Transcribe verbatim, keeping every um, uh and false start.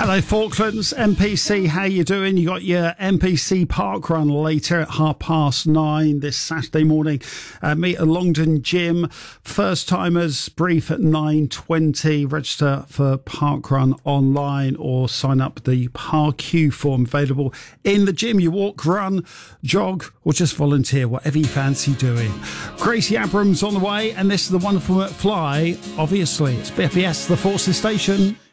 Hello Falklands, M P C, how you doing? You got your M P C Park Run later at half past nine this Saturday morning. Uh, meet at Longdon Gym. First timers brief at nine twenty. Register for Park Run online or sign up the Park Q form available in the gym. You walk, run, jog or just volunteer, whatever you fancy doing. Gracie Abrams on the way, and this is the wonderful McFly. Obviously, it's B F B S, the Forces Station.